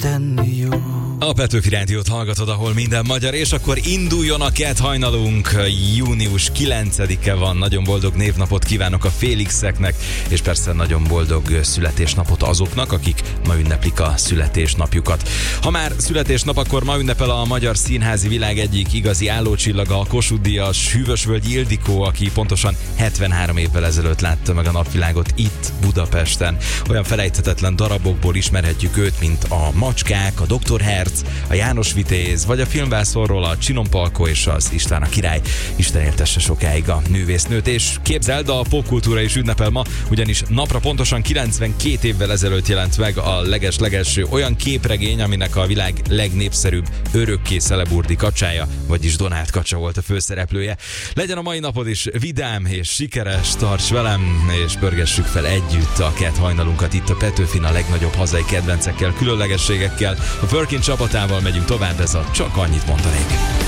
tenni jó. A Petőfi Rádiót hallgatod, ahol minden magyar, és akkor induljon a kett hajnalunk. Június 9-e van, nagyon boldog névnapot kívánok a Félixeknek, és persze nagyon boldog születésnapot azoknak, akik ma ünneplik a születésnapjukat. Ha már születésnap, akkor ma ünnepel a magyar színházi világ egyik igazi állócsillaga, a Kossuth-díjas Hűvösvölgyi Ildikó, aki pontosan 73 évvel ezelőtt látta meg a napvilágot itt Budapesten. Olyan felejthetetlen darabokból ismerhetjük őt, mint a Macskák, a Dr. Herz, a János Vitéz, vagy a filmvászonról a Csinompalko és az István a király. Isten éltesse sokáig a művésznőt, és képzeld, a popkultúra is ünnepel ma, ugyanis napra pontosan 92 évvel ezelőtt jelent meg a leges-legelső olyan képregény, aminek a világ legnépszerűbb örökké Szeleburdi kacsája, vagyis Donát kacsa volt a főszereplője. Legyen a mai napod is vidám és sikeres, tarts velem, és pörgessük fel együtt a kett hajnalunkat itt a Petőfin a legnagyobb hazai kedvencekkel, különlegességekkel. A Firkin csapatával megyünk tovább, ez a Csak annyit mondanék.